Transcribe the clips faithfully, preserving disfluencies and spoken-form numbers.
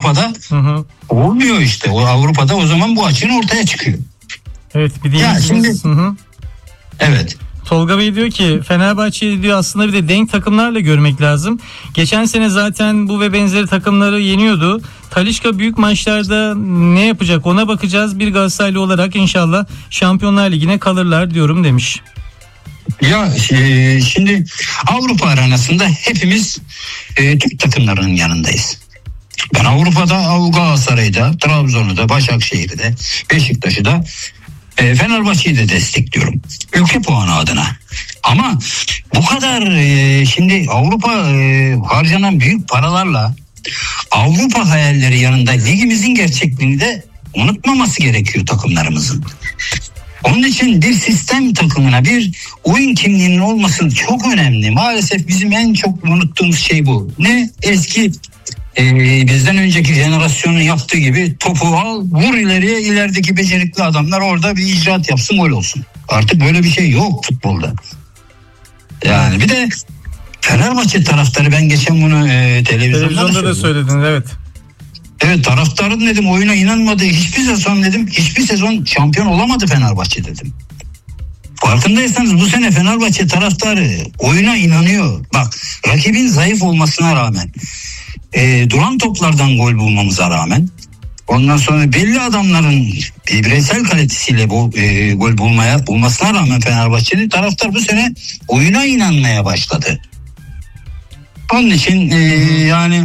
Avrupa'da hı hı. olmuyor işte. O Avrupa'da o zaman bu açığın ortaya çıkıyor. Evet, bir ya şimdi hı hı. Evet. Tolga Bey diyor ki Fenerbahçe'yi diyor aslında bir de denk takımlarla görmek lazım. Geçen sene zaten bu ve benzeri takımları yeniyordu. Talisca büyük maçlarda ne yapacak ona bakacağız. Bir Galatasaraylı olarak inşallah Şampiyonlar Ligi'ne kalırlar diyorum demiş. Ya e, şimdi Avrupa arenasında hepimiz e, Türk takımlarının yanındayız. Ben Avrupa'da Galatasaray'da, Trabzon'da, Başakşehir'de, Beşiktaş'ı da e, Fenerbahçe'yi de destekliyorum. Ülke puanı adına. Ama bu kadar e, şimdi Avrupa e, harcanan büyük paralarla Avrupa hayalleri yanında ligimizin gerçekliğini de unutmaması gerekiyor takımlarımızın. Onun için bir sistem takımına bir oyun kimliğinin olması çok önemli. Maalesef bizim en çok unuttuğumuz şey bu. Ne? Eski e, bizden önceki jenerasyonun yaptığı gibi topu al, vur ileriye, ilerideki becerikli adamlar orada bir icraat yapsın, gol olsun. Artık böyle bir şey yok futbolda. Yani bir de Fenerbahçe taraftarı, ben geçen bunu e, televizyonda, televizyonda da söyledin, evet. Evet, taraftarın dedim oyuna inanmadığı hiçbir sezon dedim hiçbir sezon şampiyon olamadı Fenerbahçe dedim. Farkındaysanız bu sene Fenerbahçe taraftarı oyuna inanıyor. Bak, rakibin zayıf olmasına rağmen, e, duran toplardan gol bulmamıza rağmen, ondan sonra belli adamların e, bireysel kalitesiyle bu e, gol bulmaya bulmasına rağmen Fenerbahçe'nin taraftar bu sene oyuna inanmaya başladı. Onun için e, yani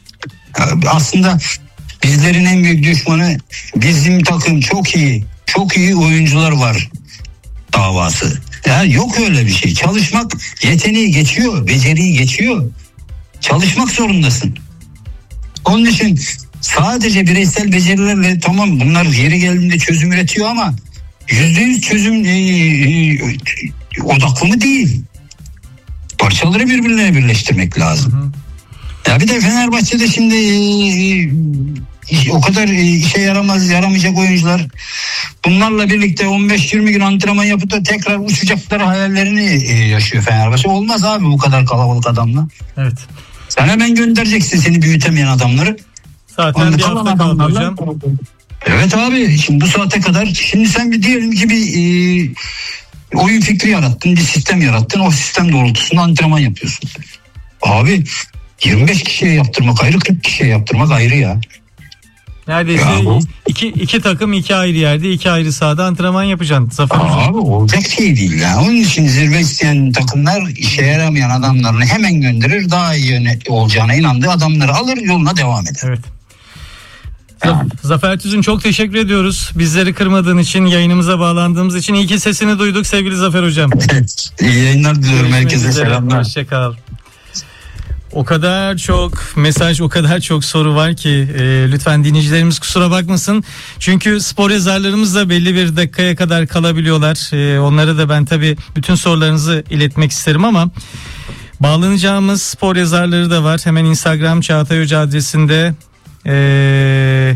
aslında bizlerin en büyük düşmanı bizim takım çok iyi, çok iyi oyuncular var davası. Ya yok öyle bir şey. Çalışmak yeteneği geçiyor, beceriyi geçiyor. Çalışmak zorundasın. Onun için sadece bireysel becerilerle tamam bunlar yeri geldiğinde çözüm üretiyor ama yüzde yüz çözüm e, e, odaklı mı değil. Parçaları birbirine birleştirmek lazım. Hı hı. Ya bir de Fenerbahçe'de şimdi e, o kadar işe yaramaz, yaramayacak oyuncular. Bunlarla birlikte on beş yirmi gün antrenman yapıp da tekrar uçacakları hayallerini e, yaşıyor Fenerbahçe. Olmaz abi bu kadar kalabalık adamla. Evet. Sen hemen göndereceksin seni büyütemeyen adamları. Zaten Onu bir hafta kaldı hocam. Evet abi, şimdi bu saate kadar, şimdi sen bir diyelim ki bir e, oyun fikri yarattın, bir sistem yarattın. O sistem doğrultusunda antrenman yapıyorsun. Abi yirmi beş kişiye yaptırmak ayrı, kırk kişiye yaptırmak ayrı ya. Neredeyse ya iki, iki takım iki ayrı yerde, iki ayrı sahada antrenman yapacaksın. Zafer Abi olacak şey değil ya. Onun için zirve isteyen takımlar işe yaramayan adamlarını hemen gönderir. Daha iyi olacağına inandığı adamları alır, yoluna devam eder. Evet. Yani. Zafer Tüzün, çok teşekkür ediyoruz. Bizleri kırmadığın için, yayınımıza bağlandığımız için. İyi ki sesini duyduk sevgili Zafer Hocam. Evet. İyi yayınlar diliyorum. Herkese selamlar. Hoşçakal. O kadar çok mesaj, o kadar çok soru var ki e, lütfen dinleyicilerimiz kusura bakmasın. Çünkü spor yazarlarımız da belli bir dakikaya kadar kalabiliyorlar. E, onlara da ben tabii bütün sorularınızı iletmek isterim ama bağlanacağımız spor yazarları da var. Hemen Instagram Çağatay Hoca adresinde e,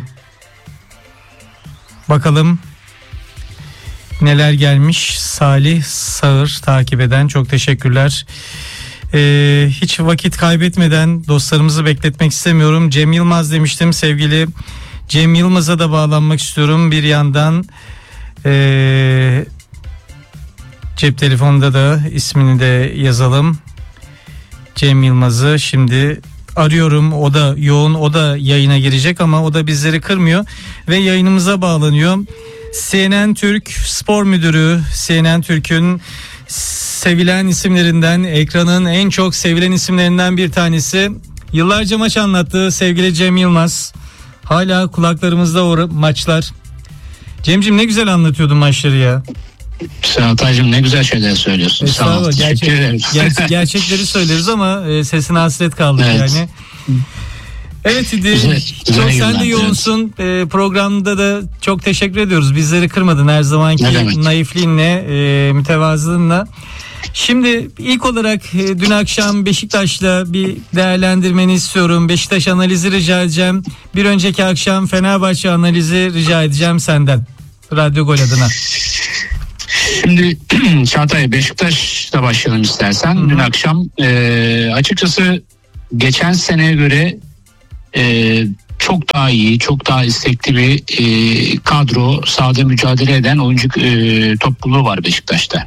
bakalım neler gelmiş. Salih Sağır takip eden, çok teşekkürler. Ee, hiç vakit kaybetmeden dostlarımızı bekletmek istemiyorum. Cem Yılmaz demiştim, sevgili Cem Yılmaz'a da bağlanmak istiyorum. Bir yandan ee, cep telefonunda da ismini de yazalım. Cem Yılmaz'ı şimdi arıyorum. O da yoğun, o da yayına girecek ama o da bizleri kırmıyor ve yayınımıza bağlanıyor. C N N Türk Spor Müdürü, C N N Türk'ün sevilen isimlerinden, ekranın en çok sevilen isimlerinden bir tanesi. Yıllarca maç anlattı sevgili Cem Yılmaz. Hala kulaklarımızda o maçlar. Cem'cim ne güzel anlatıyordun maçları ya. Çağatay'cığım ne güzel şeyler söylüyorsun. Sağ ol. Gerçek, ger- gerçekleri söyleriz ama e, sesine hasret kaldık evet. yani. Evet İdi, çok sen de yoğunsun. E, programda da çok teşekkür ediyoruz. Bizleri kırmadın her zamanki naifliğinle, e, mütevazılığınla. Şimdi ilk olarak e, dün akşam Beşiktaş'la bir değerlendirmeni istiyorum. Beşiktaş analizi rica edeceğim. Bir önceki akşam Fenerbahçe analizi rica edeceğim senden. Radyo Gol adına. Şimdi Çağatay, Beşiktaş'la başlayalım istersen. Hı-hı. Dün akşam e, açıkçası geçen seneye göre e, çok daha iyi, çok daha istekli bir e, kadro, sahada mücadele eden oyuncu e, topluluğu var Beşiktaş'ta.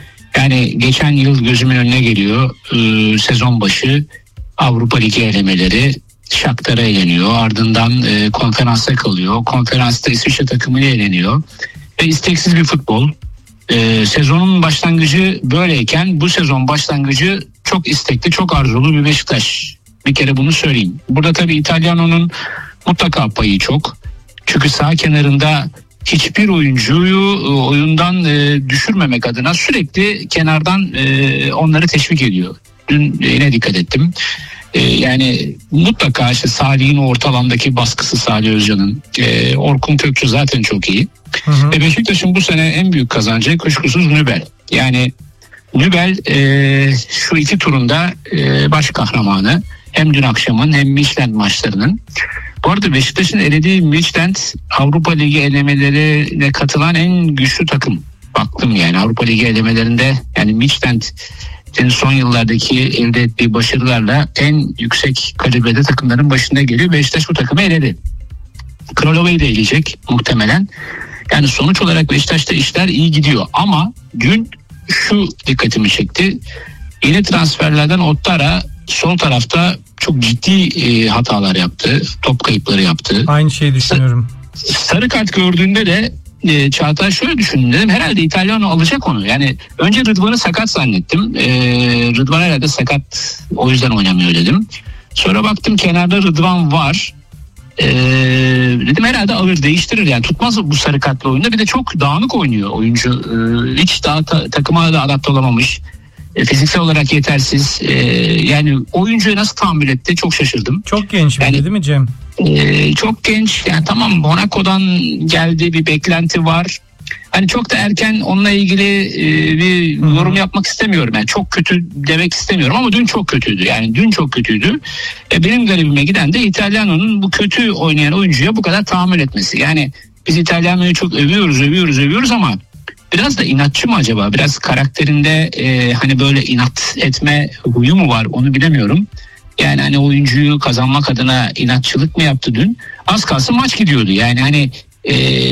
Yani geçen yıl gözümün önüne geliyor, e, sezon başı Avrupa Ligi elemeleri, Shakhtar'a eleniyor, ardından e, konferansta kalıyor, konferansta İsviçre takımıyla eleniyor ve isteksiz bir futbol. E, sezonun başlangıcı böyleyken bu sezon başlangıcı çok istekli, çok arzulu bir Beşiktaş. Bir kere bunu söyleyeyim. Burada tabii İtalyano'nun mutlaka payı çok. Çünkü sağ kenarında hiçbir oyuncuyu oyundan e, düşürmemek adına sürekli kenardan e, onları teşvik ediyor. Dün yine dikkat ettim. E, yani mutlaka işte Salih'in orta alandaki baskısı, Salih Özcan'ın. E, Orkun Kökçü zaten çok iyi. Hı hı. E, Beşiktaş'ın bu sene en büyük kazancı kuşkusuz Nübel. Yani Nübel e, şu iki turunda e, baş kahramanı. Hem dün akşamın hem Midtjylland maçlarının. Bu arada Beşiktaş'ın elediği Midtjylland Avrupa Ligi elemelerine katılan en güçlü takım. Baktım yani Avrupa Ligi elemelerinde, yani Midtjylland'in son yıllardaki elde ettiği başarılarla en yüksek kalibrede takımların başında geliyor. Beşiktaş bu takımı eledi. Kralova'yı da eleyecek muhtemelen. Yani sonuç olarak Beşiktaş'ta işler iyi gidiyor. Ama dün şu dikkatimi çekti. Yeni transferlerden Ottara sol tarafta çok ciddi e, hatalar yaptı. Top kayıpları yaptı. Aynı şeyi düşünüyorum. Sarı kart gördüğünde de e, Çağatay şöyle düşündüm, dedim herhalde İtalyano alacak onu. Yani önce Rıdvan'ı sakat zannettim. E, Rıdvan herhalde sakat, o yüzden oynamıyor dedim. Sonra baktım kenarda Rıdvan var. E, dedim herhalde alır, değiştirir yani, tutmaz bu sarı kartlı oyunda. Bir de çok dağınık oynuyor oyuncu. E, hiç daha ta, takıma da adapte olamamış. Fiziksel olarak yetersiz. Ee, yani oyuncuya nasıl tahammül etti çok şaşırdım. Çok genç yani, değil mi Cem? E, çok genç. Yani tamam, Monaco'dan geldi, bir beklenti var. Hani çok da erken onunla ilgili e, bir Hı-hı. yorum yapmak istemiyorum. Yani çok kötü demek istemiyorum ama dün çok kötüydü. Yani dün çok kötüydü. E, benim garibime giden de İtalyano'nun bu kötü oynayan oyuncuya bu kadar tahammül etmesi. Yani biz İtalyano'yu çok övüyoruz, övüyoruz, övüyoruz ama biraz da inatçı mı acaba? Biraz karakterinde e, hani böyle inat etme huyu mu var, onu bilemiyorum. Yani hani oyuncuyu kazanmak adına inatçılık mı yaptı dün? Az kalsın maç gidiyordu. Yani hani e,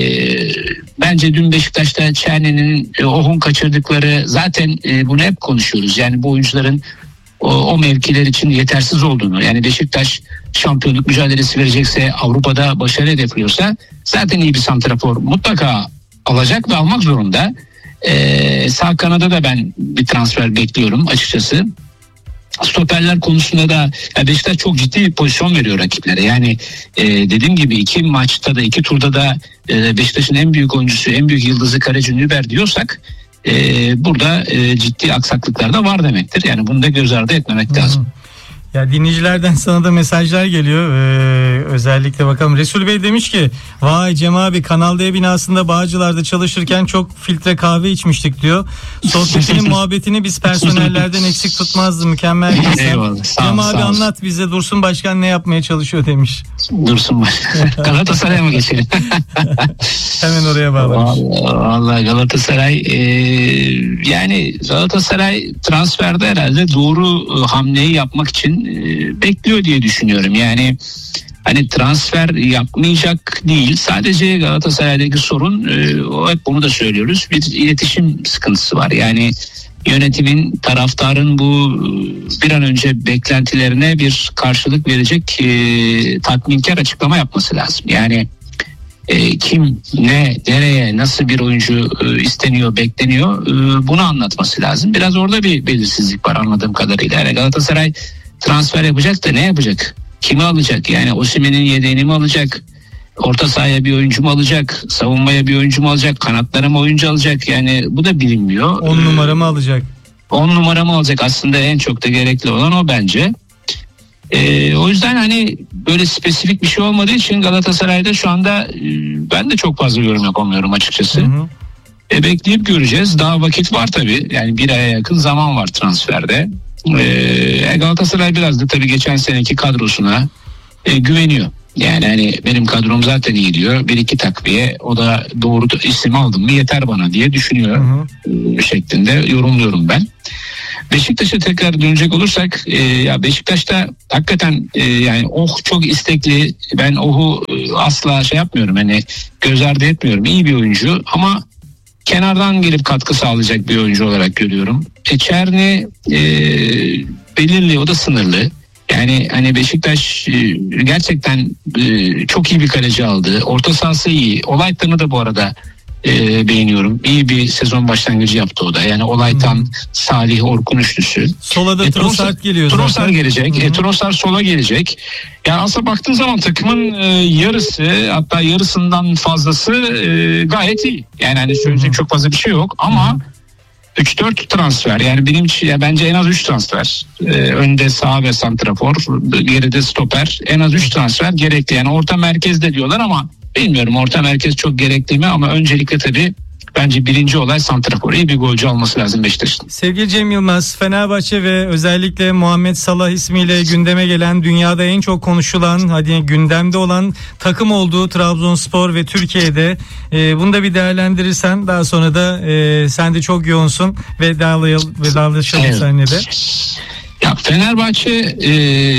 bence dün Beşiktaş'ta Çerne'nin e, Ohun kaçırdıkları, zaten e, bunu hep konuşuyoruz. Yani bu oyuncuların o, o mevkiler için yetersiz olduğunu. Yani Beşiktaş şampiyonluk mücadelesi verecekse, Avrupa'da başarı hedefliyorsa zaten iyi bir santrafor mutlaka alacak ve almak zorunda. Ee, sağ kanada da ben bir transfer bekliyorum açıkçası. Stoperler konusunda da yani Beşiktaş çok ciddi bir pozisyon veriyor rakiplere. Yani e, dediğim gibi iki maçta da iki turda da e, Beşiktaş'ın en büyük oyuncusu, en büyük yıldızı kaleci Nüber diyorsak e, burada e, ciddi aksaklıklar da var demektir. Yani bunu da göz ardı etmemek Hı-hı. lazım. Ya dinleyicilerden sana da mesajlar geliyor. Ee, özellikle bakalım. Resul Bey demiş ki vay Cem abi, Kanal D binasında Bağcılar'da çalışırken çok filtre kahve içmiştik diyor. Sohbetinin muhabbetini biz personellerden eksik tutmazdı. Mükemmel bir insan. Eyvallah. Sağ Cem ol, abi sağ anlat bize, Dursun Başkan ne yapmaya çalışıyor demiş. Dursun Başkan. Galatasaray'a mı geçelim? Hemen oraya bağlamış. Vallahi Galatasaray e, yani Galatasaray transferde herhalde doğru e, hamleyi yapmak için e, bekliyor diye düşünüyorum. Yani hani transfer yapmayacak değil. Sadece Galatasaray'daki sorun, e, o hep bunu da söylüyoruz, bir iletişim sıkıntısı var. Yani yönetimin, taraftarın bu bir an önce beklentilerine bir karşılık verecek e, tatminkar açıklama yapması lazım. Yani e, kim, ne, nereye, nasıl bir oyuncu e, isteniyor, bekleniyor, e, bunu anlatması lazım. Biraz orada bir belirsizlik var anladığım kadarıyla. Yani Galatasaray transfer yapacak da ne yapacak? Kimi alacak? Yani Osimhen'in yedeğini mi alacak? Orta sahaya bir oyuncu mu alacak? Savunmaya bir oyuncu mu alacak? Kanatlara mı oyuncu alacak? Yani bu da bilinmiyor. on numara mı alacak? on numara mı alacak? Aslında en çok da gerekli olan o bence. Ee, o yüzden hani böyle spesifik bir şey olmadığı için Galatasaray'da şu anda e, ben de çok fazla yorum yapamıyorum açıkçası. Hı hı. E, bekleyip göreceğiz. Daha vakit var tabii. Yani bir aya yakın zaman var transferde. Ee, Galatasaray biraz da tabii geçen seneki kadrosuna e, güveniyor. Yani hani benim kadrom zaten iyi diyor. Bir iki takviye, o da doğru isim aldım mı yeter bana diye düşünüyor. Hı hı. E, şeklinde yorumluyorum ben. Beşiktaş'a tekrar dönecek olursak e, ya Beşiktaş'ta hakikaten e, yani Oh çok istekli. Ben Oh'u e, asla şey yapmıyorum, hani göz ardı etmiyorum. İyi bir oyuncu ama kenardan gelip katkı sağlayacak bir oyuncu olarak görüyorum. E, Çerni e, belirli, o da sınırlı. Yani hani Beşiktaş e, gerçekten e, çok iyi bir kaleci aldı. Orta sahası iyi. Olaytan'ı da bu arada e, beğeniyorum. İyi bir sezon başlangıcı yaptı o da. Yani Olaytan, hmm. Salih, Orkun üçlüsü. Sola da e, Trossard geliyor zaten. Trossard gelecek. E, Trossard sola gelecek. Yani aslında baktığın zaman takımın e, yarısı, hatta yarısından fazlası e, gayet iyi. Yani hani söyleyecek çok fazla bir şey yok ama hmm. üç dört transfer, yani benim için ya bence en az üç transfer. Ee, önde sağ ve santrafor, geride stoper, en az üç transfer gerekli. Yani orta merkezde diyorlar ama bilmiyorum orta merkez çok gerekli mi, ama öncelikle tabii bence birinci olay santrafor. İyi bir golcü alması lazım Beşiktaş'ın. Sevgili Cem Yılmaz, Fenerbahçe ve özellikle Muhammed Salah ismiyle gündeme gelen, dünyada en çok konuşulan, hadi gündemde olan takım olduğu Trabzonspor ve Türkiye'de e, bunu da bir değerlendirirsen, daha sonra da e, sen de çok yoğunsun ve vedalaşalım evet. Seninle de. Ya Fenerbahçe e,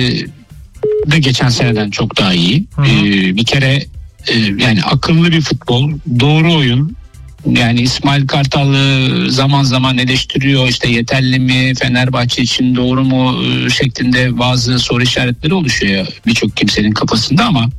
de geçen seneden çok daha iyi. E, bir kere e, yani akıllı bir futbol, doğru oyun. Yani İsmail Kartal'ı zaman zaman eleştiriyor, işte yeterli mi, Fenerbahçe için doğru mu şeklinde bazı soru işaretleri oluşuyor birçok kimsenin kafasında, ama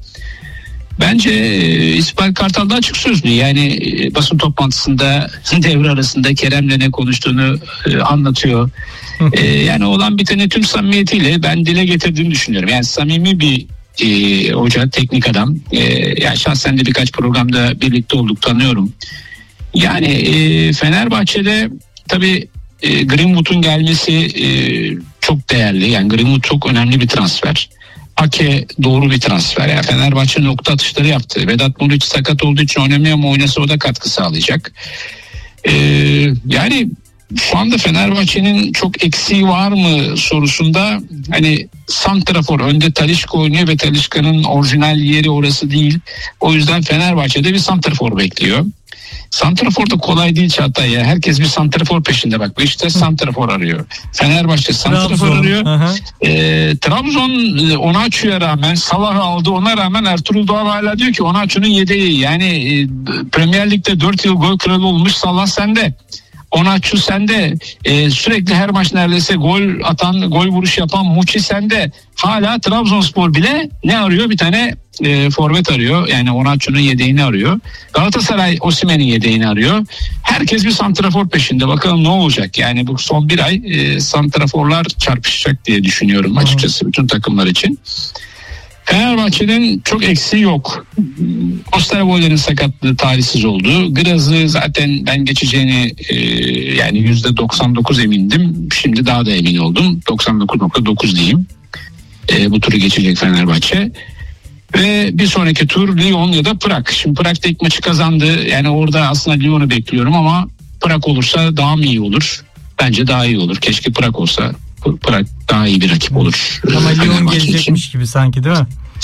bence İsmail Kartal da açık sözlü. Yani basın toplantısında devre arasında Kerem'le ne konuştuğunu anlatıyor. Yani olan biteni tüm samimiyetiyle ben dile getirdiğini düşünüyorum. Yani samimi bir e, hoca, teknik adam. E, yani şahsen de birkaç programda birlikte olduk, tanıyorum. Yani e, Fenerbahçe'de tabii e, Greenwood'un gelmesi e, çok değerli. Yani Greenwood çok önemli bir transfer. Ake doğru bir transfer. Yani Fenerbahçe nokta atışları yaptı. Vedat Muriç sakat olduğu için oynamıyor ama oynasa o da katkı sağlayacak. E, yani şu anda Fenerbahçe'nin çok eksiği var mı sorusunda, hani santrafor, önde Talisca oynuyor ve Talisca'nın orijinal yeri orası değil. O yüzden Fenerbahçe'de bir santrafor bekliyor. Santrafor da kolay değil Çağatay ya. Herkes bir santrafor peşinde bak. Beşiktaş santrafor arıyor. Fenerbahçe santrafor arıyor. E, Trabzon e, Onaçu'ya rağmen, Salah'ı aldı, ona rağmen Ertuğrul Doğan hala diyor ki Onaçu'nun yedeği. Yani e, Premier Lig'de dört yıl gol kralı olmuş Salah sende. Onaçu sende, e, sürekli her maç neredeyse gol atan, gol vuruş yapan Muçi sende. Hala Trabzonspor bile ne arıyor? Bir tane e, forvet arıyor. Yani Onaçu'nun yedeğini arıyor. Galatasaray Osimhen'in yedeğini arıyor. Herkes bir santrafor peşinde. Bakalım ne olacak? Yani bu son bir ay e, santraforlar çarpışacak diye düşünüyorum açıkçası bütün takımlar için. Fenerbahçe'nin çok eksiği yok. Osterwolder'in sakatlığı talihsiz oldu. Graz'ı zaten ben geçeceğini e, yani yüzde doksan dokuz emindim. Şimdi daha da emin oldum. doksan dokuz nokta dokuz diyeyim. E, bu turu geçecek Fenerbahçe. Ve bir sonraki tur Lyon ya da Prag. Şimdi Prag'da ilk maçı kazandı. Yani orada aslında Lyon'u bekliyorum ama Prag olursa daha mı iyi olur? Bence daha iyi olur. Keşke Prag olsa. Prag daha iyi bir rakip olur. Ama Lyon gelecekmiş için gibi sanki, değil mi?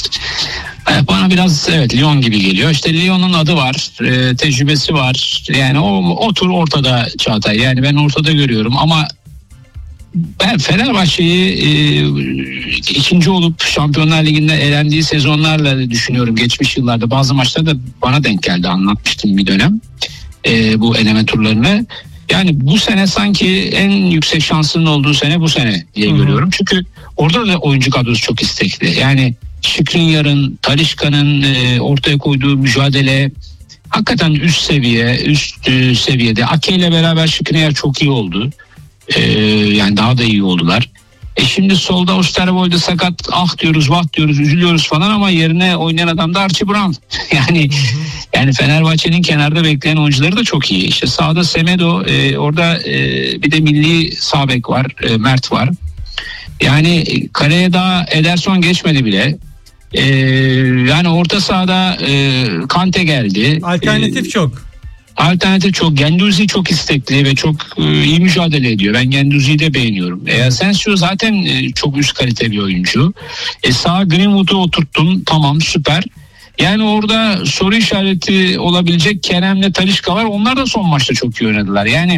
Bana biraz evet Lyon gibi geliyor. İşte Lyon'un adı var, e, tecrübesi var. Yani o, o tur ortada Çağatay. Yani ben ortada görüyorum ama ben Fenerbahçe'yi e, ikinci olup Şampiyonlar Ligi'nde elendiği sezonlarla düşünüyorum. Geçmiş yıllarda bazı maçlarda bana denk geldi, anlatmıştım bir dönem e, bu eleme turlarını. Yani bu sene sanki en yüksek şansının olduğu sene bu sene diye Hı-hı. görüyorum. Çünkü orada da oyuncu kadrosu çok istekli. Yani Skriniar'ın, Talisca'nın e, ortaya koyduğu mücadele hakikaten üst seviye, üst e, seviyede. Ake ile beraber Skriniar çok iyi oldu. E, yani daha da iyi oldular. E şimdi solda Osterwolde sakat, ah diyoruz, vah diyoruz, üzülüyoruz falan ama yerine oynayan adam da Archie Brown. yani yani Fenerbahçe'nin kenarda bekleyen oyuncuları da çok iyi. İşte sağda Semedo, e, orada e, bir de milli sağ bek var, e, Mert var. Yani kaleye daha Ederson geçmedi bile. E, yani orta sahada e, Kante geldi. Alternatif e, çok. Alternatif çok. Guendouzi çok istekli ve çok e, iyi mücadele ediyor. Ben Guendouzi'yi de beğeniyorum. E, Asensio zaten e, çok üst kalite bir oyuncu. E, sağa Greenwood'u oturttum. Tamam, süper. Yani orada soru işareti olabilecek Kerem'le Talisca var. Onlar da son maçta çok iyi oynadılar. Yani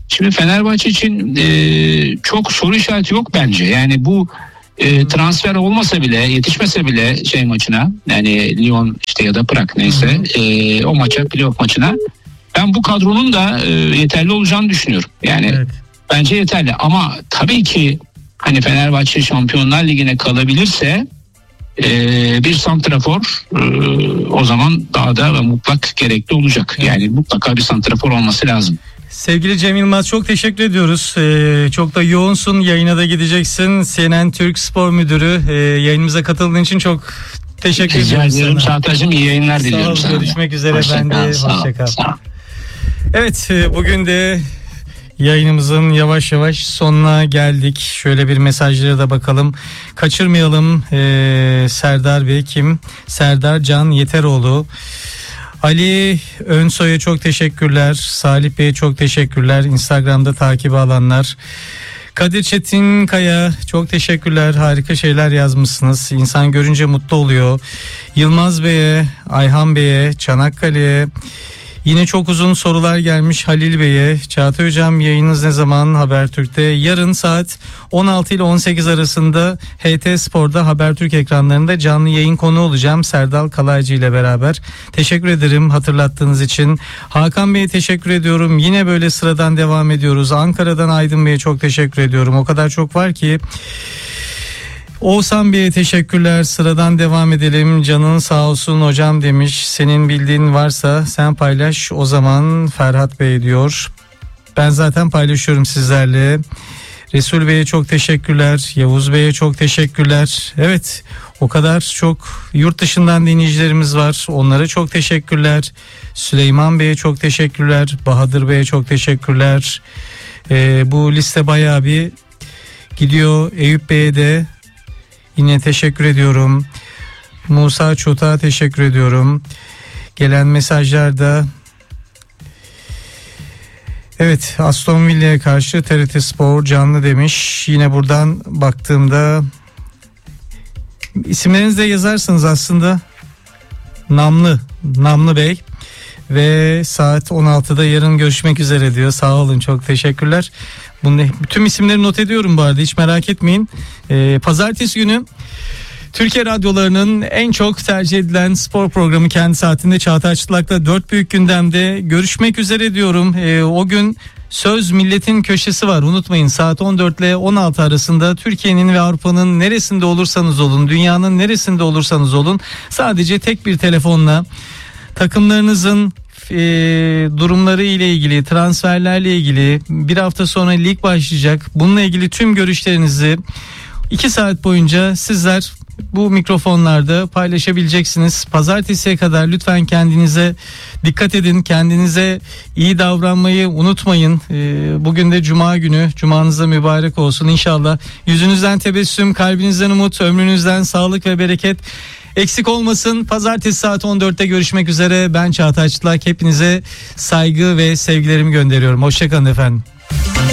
Şimdi Fenerbahçe için e, çok soru işareti yok bence. Yani bu e, transfer olmasa bile, yetişmese bile şey maçına, yani Lyon işte ya da Prag neyse e, o maça, playoff maçına, ben bu kadronun da e, yeterli olacağını düşünüyorum. Yani Evet. bence yeterli ama tabii ki hani Fenerbahçe Şampiyonlar Ligi'ne kalabilirse e, bir santrafor e, o zaman daha da mutlak gerekli olacak. Yani mutlaka bir santrafor olması lazım. Sevgili Cem Yılmaz, çok teşekkür ediyoruz. Ee, çok da yoğunsun, yayına da gideceksin. C N N Türk Spor Müdürü, ee, yayınımıza katıldığın için çok teşekkür Rica ediyorum ediyorum sana. Çağatay'cığım, iyi yayınlar Sağ ol, diliyorum sana. görüşmek üzere. Hoşça Ben de kal, sağ ol, hoşça kal. sağ ol. Evet, e, bugün de yayınımızın yavaş yavaş sonuna geldik. Şöyle bir mesajlara da bakalım. Kaçırmayalım. Ee, Serdar Bey kim? Serdar Can Yeteroğlu. Ali Önsoy'a çok teşekkürler. Salih Bey'e çok teşekkürler. Instagram'da takibi alanlar. Kadir Çetinkaya çok teşekkürler. Harika şeyler yazmışsınız. İnsan görünce mutlu oluyor. Yılmaz Bey'e, Ayhan Bey'e, Çanakkale'ye. Yine çok uzun sorular gelmiş Halil Bey'e. Çağatay Hocam, yayınınız ne zaman Habertürk'te? Yarın saat on altı ile on sekiz arasında H T Spor'da Habertürk ekranlarında canlı yayın konu olacağım Serdal Kalaycı ile beraber. Teşekkür ederim hatırlattığınız için. Hakan Bey'e teşekkür ediyorum. Yine böyle sıradan devam ediyoruz. Ankara'dan Aydın Bey'e çok teşekkür ediyorum. O kadar çok var ki. Oğuzhan Bey'e teşekkürler. Sıradan devam edelim. Canın sağ olsun hocam demiş. Senin bildiğin varsa sen paylaş o zaman Ferhat Bey diyor. Ben zaten paylaşıyorum sizlerle. Resul Bey'e çok teşekkürler. Yavuz Bey'e çok teşekkürler. Evet, o kadar çok yurt dışından dinleyicilerimiz var. Onlara çok teşekkürler. Süleyman Bey'e çok teşekkürler. Bahadır Bey'e çok teşekkürler. Ee, bu liste bayağı bir gidiyor. Eyüp Bey'e de yine teşekkür ediyorum. Musa Çot'a teşekkür ediyorum. Gelen mesajlarda, evet, Aston Villa'ya karşı T R T Spor canlı demiş. Yine buradan baktığımda isimlerinizi de yazarsınız aslında. Namlı, Namlı Bey ve saat on altıda yarın görüşmek üzere diyor. Sağ olun, çok teşekkürler. Bunu, bütün isimleri not ediyorum bu arada, hiç merak etmeyin. Ee, Pazartesi günü Türkiye radyolarının en çok tercih edilen spor programı kendi saatinde Çağatay Çıtlak'la dört büyük gündemde görüşmek üzere diyorum. Ee, o gün Söz Milletin Köşesi var, unutmayın, saat on dört ile on altı arasında Türkiye'nin ve Avrupa'nın neresinde olursanız olun, dünyanın neresinde olursanız olun, sadece tek bir telefonla takımlarınızın e, durumları ile ilgili, transferlerle ilgili, bir hafta sonra lig başlayacak, bununla ilgili tüm görüşlerinizi iki saat boyunca sizler bu mikrofonlarda paylaşabileceksiniz. Pazartesiye kadar lütfen kendinize dikkat edin. Kendinize iyi davranmayı unutmayın. Bugün de Cuma günü. Cumanız da mübarek olsun. İnşallah yüzünüzden tebessüm, kalbinizden umut, ömrünüzden sağlık ve bereket eksik olmasın. Pazartesi saat on dörtte görüşmek üzere. Ben Çağatay Çıtlak. Hepinize saygı ve sevgilerimi gönderiyorum. Hoşçakalın efendim.